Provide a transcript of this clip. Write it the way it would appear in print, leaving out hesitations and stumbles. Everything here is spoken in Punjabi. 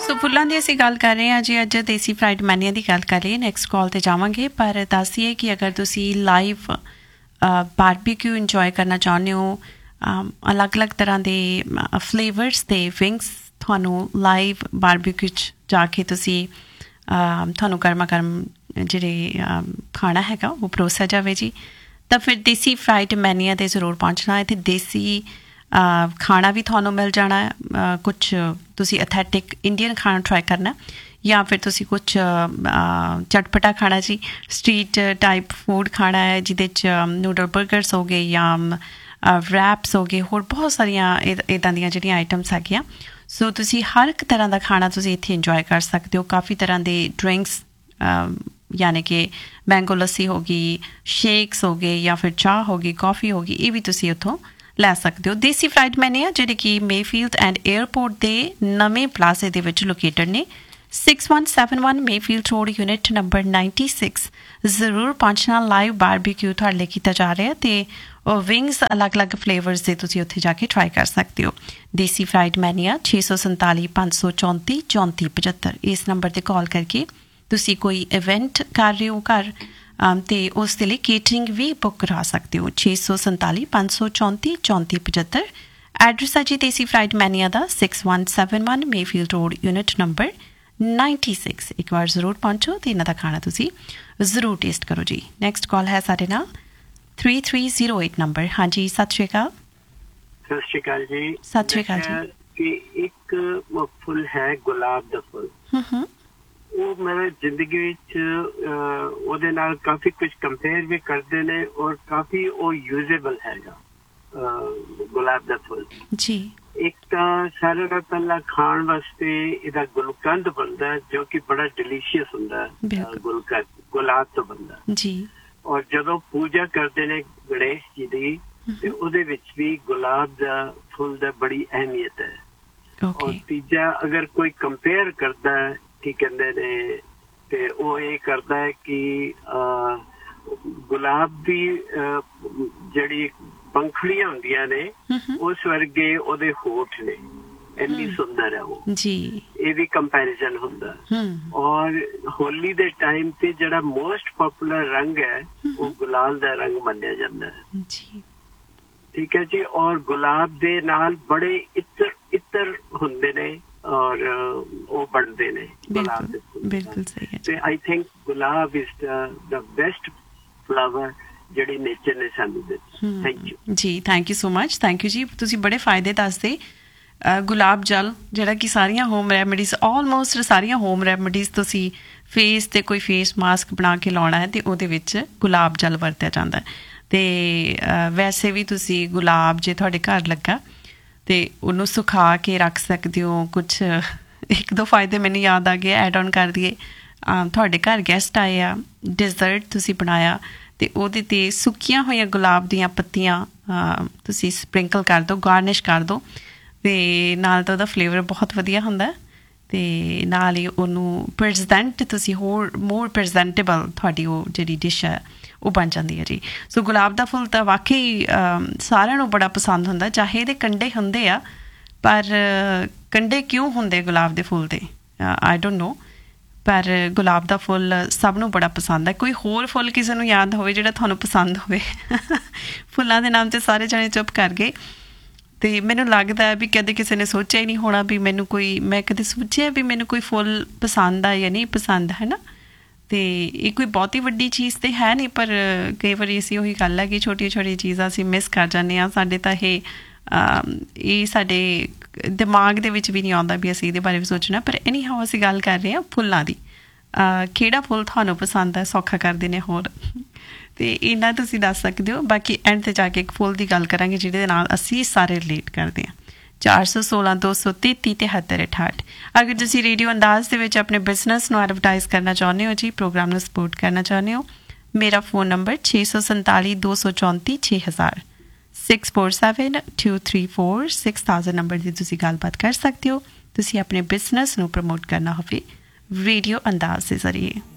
ਸੋ ਫੁੱਲਾਂ ਦੀ ਅਸੀਂ ਗੱਲ ਕਰ ਰਹੇ ਹਾਂ ਜੀ ਅੱਜ ਦੇਸੀ ਫਰਾਈਡ ਮੈਨੀਆ ਦੀ ਗੱਲ ਕਰ ਰਹੇ ਨੈਕਸਟ ਕਾਲ 'ਤੇ ਜਾਵਾਂਗੇ ਪਰ ਦੱਸ ਦਈਏ ਕਿ ਅਗਰ ਤੁਸੀਂ ਲਾਈਵ ਬਾਰਬੀਕਿਊ ਇੰਜੋਏ ਕਰਨਾ ਚਾਹੁੰਦੇ ਹੋ ਅਲੱਗ-ਅਲੱਗ ਤਰ੍ਹਾਂ ਦੇ ਫਲੇਵਰਸ ਦੇ ਵਿੰਗਸ ਤੁਹਾਨੂੰ ਲਾਈਵ ਬਾਰਬੀਕਿਊ 'ਚ ਜਾ ਕੇ ਤੁਸੀਂ ਤੁਹਾਨੂੰ ਗਰਮਾ ਗਰਮ ਜਿਹੜੇ ਖਾਣਾ ਹੈਗਾ ਉਹ ਪਰੋਸਿਆ ਜਾਵੇ ਜੀ ਤਾਂ ਫਿਰ ਦੇਸੀ ਫਰਾਈਡ ਮੈਨੀਆ 'ਤੇ ਜ਼ਰੂਰ ਪਹੁੰਚਣਾ ਇੱਥੇ ਦੇਸੀ ਖਾਣਾ ਵੀ ਤੁਹਾਨੂੰ ਮਿਲ ਜਾਣਾ ਕੁਛ ਤੁਸੀਂ ਅਥੈਂਟਿਕ ਇੰਡੀਅਨ ਖਾਣਾ ਟਰਾਈ ਕਰਨਾ ਜਾਂ ਫਿਰ ਤੁਸੀਂ ਕੁਛ ਚਟਪਟਾ ਖਾਣਾ ਜੀ ਸਟਰੀਟ ਟਾਈਪ ਫੂਡ ਖਾਣਾ ਹੈ ਜਿਹਦੇ 'ਚ ਨੂਡਲ ਬਰਗਰਸ ਹੋ ਗਏ ਜਾਂ ਰੈਪਸ ਹੋ ਗਏ ਹੋਰ ਬਹੁਤ ਸਾਰੀਆਂ ਇੱਦਾਂ ਦੀਆਂ ਜਿਹੜੀਆਂ ਆਈਟਮਸ ਹੈਗੀਆਂ ਸੋ ਤੁਸੀਂ ਹਰ ਇੱਕ ਤਰ੍ਹਾਂ ਦਾ ਖਾਣਾ ਤੁਸੀਂ ਇੱਥੇ ਇੰਜੋਏ ਕਰ ਸਕਦੇ ਹੋ ਕਾਫੀ ਤਰ੍ਹਾਂ ਦੇ ਡਰਿੰਕਸ ਯਾਨੀ ਕਿ ਮੈਂਗੋ ਲੱਸੀ ਹੋ ਗਈ ਸ਼ੇਕਸ ਹੋ ਗਏ ਜਾਂ ਫਿਰ ਚਾਹ ਹੋ ਗਈ ਕੌਫੀ ਹੋ ਗਈ ਇਹ ਵੀ ਤੁਸੀਂ ਉੱਥੋਂ ਲੈ ਸਕਦੇ ਹੋ ਦੇਸੀ ਫਰਾਈਡ ਮੈਨੀਆ ਜਿਹੜੇ ਕਿ ਮੇਫੀਲਡ ਐਂਡ ਏਅਰਪੋਰਟ ਦੇ ਨਵੇਂ ਪਲਾਜ਼ੇ ਦੇ ਵਿੱਚ ਲੋਕੇਟਡ ਨੇ 6171 ਮੇਫੀਲਡ ਰੋਡ ਯੂਨਿਟ ਨੰਬਰ 96 ਜ਼ਰੂਰ ਪਹੁੰਚਣਾ ਲਾਈਵ ਬਾਰਬੀਕਿਊ ਤੁਹਾਡੇ ਲਈ ਕੀਤਾ ਜਾ ਰਿਹਾ ਅਤੇ ਵਿੰਗਸ ਅਲੱਗ-ਅਲੱਗ ਫਲੇਵਰਸ ਦੇ ਤੁਸੀਂ ਉੱਥੇ ਜਾ ਕੇ ਟਰਾਈ ਕਰ ਸਕਦੇ ਹੋ ਦੇਸੀ ਫਰਾਈਡ ਮੈਨੀਆ 647 534 3475 ਇਸ ਨੰਬਰ 'ਤੇ ਕਾਲ ਕਰਕੇ ਤੁਸੀਂ ਕੋਈ ਇਵੈਂਟ ਕਰ ਰਹੇ ਹੋ ਘਰ ਅਤੇ ਉਸ ਦੇ ਲਈ ਕੇਟਰਿੰਗ ਵੀ ਬੁੱਕ ਕਰਾ ਸਕਦੇ ਹੋ 647 534 3475 ਐਡਰੈਸ ਹੈ ਜੀ ਦੇਸੀ ਫਰਾਈਡ ਮੈਨੀਆ ਦਾ 6171 ਮੇਫੀਲਡ ਰੋਡ ਯੂਨਿਟ ਨੰਬਰ 96 ਇੱਕ ਵਾਰ ਜ਼ਰੂਰ ਪਹੁੰਚੋ ਅਤੇ ਇਹਨਾਂ ਦਾ ਖਾਣਾ ਤੁਸੀਂ ਜ਼ਰੂਰ ਟੇਸਟ ਕਰੋ ਜੀ ਨੈਕਸਟ ਕਾਲ ਹੈ ਸਾਡੇ ਨਾਲ 3308 ਨੰਬਰ ਹਾਂਜੀ ਸਤਿ ਸ਼੍ਰੀ ਅਕਾਲ ਸਤਿ ਸ਼੍ਰੀ ਅਕਾਲ ਜੀ ਸਤਿ ਸ਼੍ਰੀ ਅਕਾਲ ਜੀ ਇੱਕ ਫੁੱਲ ਹੈ ਗੁਲਾਬ ਦਾ ਫੁੱਲ ਉਹ ਮੇਰੇ ਜ਼ਿੰਦਗੀ ਵਿੱਚ ਉਹਦੇ ਨਾਲ ਕਾਫੀ ਕੁਝ ਕੰਪੇਅਰ ਵੀ ਕਰਦੇ ਨੇ ਔਰ ਕਾਫੀ ਉਹ ਯੂਜ਼ੇਬਲ ਹੈਗਾ ਗੁਲਾਬ ਦਾ ਫੁੱਲ ਜੀ ਇੱਕ ਤਾਂ ਸਾਰਿਆਂ ਨਾਲੋਂ ਪਹਿਲਾਂ ਖਾਣ ਵਾਸਤੇ ਇਹਦਾ ਗੁਲਕੰਦ ਬਣਦਾ ਜੋ ਕਿ ਬੜਾ ਡਿਲੀਸ਼ੀਅਸ ਹੁੰਦਾ ਗੁਲਾਬ ਤੋਂ ਬਣਦਾ ਜੀ ਔਰ ਜਦੋਂ ਪੂਜਾ ਕਰਦੇ ਨੇ ਗਣੇਸ਼ ਜੀ ਦੀ ਤੇ ਉਹਦੇ ਵਿੱਚ ਵੀ ਗੁਲਾਬ ਦਾ ਫੁੱਲ ਦਾ ਬੜੀ ਅਹਿਮੀਅਤ ਹੈ ਔਰ ਤੀਜਾ ਅਗਰ ਕੋਈ ਕੰਪੇਅਰ ਕਰਦਾ ਹੈ ਕੀ ਕਹਿੰਦੇ ਨੇ ਤੇ ਉਹ ਇਹ ਕਰਦਾ ਹੈ ਕਿ ਗੁਲਾਬ ਦੀ ਜਿਹੜੀ ਪੰਖੜੀਆਂ ਹੁੰਦੀਆਂ ਨੇ ਉਸ ਵਰਗੇ ਉਹਦੇ ਹੋਠ ਨੇ ਇੰਨੀ ਸੁੰਦਰ ਹੈ ਉਹ ਜੀ ਇਹ ਵੀ ਕੰਪੈਰੀਜ਼ਨ ਹੁੰਦਾ ਔਰ ਹੋਲੀ ਦੇ ਟਾਈਮ ਤੇ ਜਿਹੜਾ ਮੋਸਟ ਪਪੂਲਰ ਰੰਗ ਹੈ ਉਹ ਗੁਲਾਲ ਦਾ ਰੰਗ ਮੰਨਿਆ ਜਾਂਦਾ ਹੈ ਜੀ ਠੀਕ ਹੈ ਜੀ ਔਰ ਗੁਲਾਬ ਦੇ ਨਾਲ ਬੜੇ ਇੱਤਰ ਹੁੰਦੇ ਨੇ ਔਰ ਉਹ ਬਣਦੇ ਨੇ ਗੁਲਾਬ ਦੇ ਬਿਲਕੁਲ ਸਹੀ ਹੈ ਤੇ I think gulab is the best flower ਜਿਹੜੀ ਨੇਚਰ ਨੇ ਸਾਨੂੰ ਦਿੱਤੀ ਥੈਂਕ ਯੂ ਜੀ thank you so much thank you ਜੀ ਤੁਸੀਂ ਬੜੇ ਫਾਇਦੇ ਦੱਸਦੇ ਗੁਲਾਬ ਜਲ ਜਿਹੜਾ ਕਿ ਸਾਰੀਆਂ ਹੋਮ ਰੈਮਡੀਜ਼ ਆਲਮੋਸਟ ਸਾਰੀਆਂ ਹੋਮ ਰੈਮਡੀਜ਼ ਤੁਸੀਂ ਫੇਸ 'ਤੇ ਕੋਈ ਫੇਸ ਮਾਸਕ ਬਣਾ ਕੇ ਲਾਉਣਾ ਹੈ ਅਤੇ ਉਹਦੇ ਵਿੱਚ ਗੁਲਾਬ ਜਲ ਵਰਤਿਆ ਜਾਂਦਾ ਅਤੇ ਵੈਸੇ ਵੀ ਤੁਸੀਂ ਗੁਲਾਬ ਜੇ ਤੁਹਾਡੇ ਘਰ ਲੱਗਾ ਅਤੇ ਉਹਨੂੰ ਸੁਖਾ ਕੇ ਰੱਖ ਸਕਦੇ ਹੋ ਕੁਛ ਇੱਕ ਦੋ ਫਾਇਦੇ ਮੈਨੂੰ ਯਾਦ ਆ ਗਏ ਐਡ ਔਨ ਕਰ ਦਈਏ ਤੁਹਾਡੇ ਘਰ ਗੈਸਟ ਆਏ ਆ ਡਿਜ਼ਰਟ ਤੁਸੀਂ ਬਣਾਇਆ ਅਤੇ ਉਹਦੇ 'ਤੇ ਸੁੱਕੀਆਂ ਹੋਈਆਂ ਗੁਲਾਬ ਦੀਆਂ ਪੱਤੀਆਂ ਤੁਸੀਂ ਸਪ੍ਰਿੰਕਲ ਕਰ ਦਿਓ ਗਾਰਨਿਸ਼ ਕਰ ਦਿਓ ਅਤੇ ਨਾਲ ਤਾਂ ਉਹਦਾ ਫਲੇਵਰ ਬਹੁਤ ਵਧੀਆ ਹੁੰਦਾ ਅਤੇ ਨਾਲ ਹੀ ਉਹਨੂੰ ਪ੍ਰੈਜ਼ੈਂਟ ਤੁਸੀਂ ਮੋਰ ਪ੍ਰੈਜ਼ੈਂਟੇਬਲ ਤੁਹਾਡੀ ਉਹ ਜਿਹੜੀ ਡਿਸ਼ ਹੈ ਉਹ ਬਣ ਜਾਂਦੀ ਹੈ ਜੀ ਸੋ ਗੁਲਾਬ ਦਾ ਫੁੱਲ ਤਾਂ ਵਾਕਈ ਸਾਰਿਆਂ ਨੂੰ ਬੜਾ ਪਸੰਦ ਹੁੰਦਾ ਚਾਹੇ ਇਹਦੇ ਕੰਢੇ ਹੁੰਦੇ ਆ ਪਰ ਕੰਢੇ ਕਿਉਂ ਹੁੰਦੇ ਗੁਲਾਬ ਦੇ ਫੁੱਲ ਦੇ ਆਈ ਡੋਂਟ ਨੋ ਪਰ ਗੁਲਾਬ ਦਾ ਫੁੱਲ ਸਭ ਨੂੰ ਬੜਾ ਪਸੰਦ ਹੈ ਕੋਈ ਹੋਰ ਫੁੱਲ ਕਿਸੇ ਨੂੰ ਯਾਦ ਹੋਵੇ ਜਿਹੜਾ ਤੁਹਾਨੂੰ ਪਸੰਦ ਹੋਵੇ ਫੁੱਲਾਂ ਦੇ ਨਾਮ 'ਤੇ ਸਾਰੇ ਜਣੇ ਚੁੱਪ ਕਰ ਗਏ ਅਤੇ ਮੈਨੂੰ ਲੱਗਦਾ ਵੀ ਕਦੇ ਕਿਸੇ ਨੇ ਸੋਚਿਆ ਹੀ ਨਹੀਂ ਹੋਣਾ ਵੀ ਮੈਨੂੰ ਮੈਂ ਕਦੇ ਸੋਚਿਆ ਵੀ ਮੈਨੂੰ ਕੋਈ ਫੁੱਲ ਪਸੰਦ ਆ ਜਾਂ ਨਹੀਂ ਪਸੰਦ ਹੈ ਨਾ ਅਤੇ ਇਹ ਕੋਈ ਬਹੁਤੀ ਵੱਡੀ ਚੀਜ਼ ਤਾਂ ਹੈ ਨਹੀਂ ਪਰ ਕਈ ਵਾਰੀ ਅਸੀਂ ਉਹੀ ਗੱਲ ਹੈ ਕਿ ਛੋਟੀਆਂ ਛੋਟੀਆਂ ਚੀਜ਼ਾਂ ਅਸੀਂ ਮਿਸ ਕਰ ਜਾਂਦੇ ਹਾਂ ਸਾਡੇ ਤਾਂ ਇਹ ਸਾਡੇ ਦਿਮਾਗ ਦੇ ਵਿੱਚ ਵੀ ਨਹੀਂ ਆਉਂਦਾ ਵੀ ਅਸੀਂ ਇਹਦੇ ਬਾਰੇ ਵੀ ਸੋਚਣਾ ਪਰ ਐਨੀ ਹਾਓ ਅਸੀਂ ਗੱਲ ਕਰ ਰਹੇ ਹਾਂ ਫੁੱਲਾਂ ਦੀ ਕਿਹੜਾ ਫੁੱਲ ਤੁਹਾਨੂੰ ਪਸੰਦ ਹੈ ਸੌਖਾ ਕਰਦੇ ਨੇ ਹੋਰ ਅਤੇ ਇਹਨਾਂ ਤੁਸੀਂ ਦੱਸ ਸਕਦੇ ਹੋ ਬਾਕੀ ਐਂਡ 'ਤੇ ਜਾ ਕੇ ਇੱਕ ਫੁੱਲ ਦੀ ਗੱਲ ਕਰਾਂਗੇ ਜਿਹਦੇ ਨਾਲ ਅਸੀਂ ਸਾਰੇ ਰਿਲੇਟ ਕਰਦੇ ਹਾਂ 416 233 7368 ਅਗਰ ਤੁਸੀਂ ਰੇਡੀਓ ਅੰਦਾਜ਼ ਦੇ ਵਿੱਚ ਆਪਣੇ ਬਿਜ਼ਨਸ ਨੂੰ ਐਡਵਰਟਾਈਜ਼ ਕਰਨਾ ਚਾਹੁੰਦੇ ਹੋ ਜੀ ਪ੍ਰੋਗਰਾਮ ਨੂੰ ਸਪੋਰਟ ਕਰਨਾ ਚਾਹੁੰਦੇ ਹੋ ਮੇਰਾ ਫੋਨ ਨੰਬਰ 647 234 6000 647 234 6000 ਨੰਬਰ ਦੀ ਤੁਸੀਂ ਗੱਲਬਾਤ ਕਰ ਸਕਦੇ ਹੋ ਤੁਸੀਂ ਆਪਣੇ ਬਿਜ਼ਨਸ ਨੂੰ ਪ੍ਰਮੋਟ ਕਰਨਾ ਹੋਵੇ ਰੇਡੀਓ ਅੰਦਾਜ਼ ਦੇ ਜ਼ਰੀਏ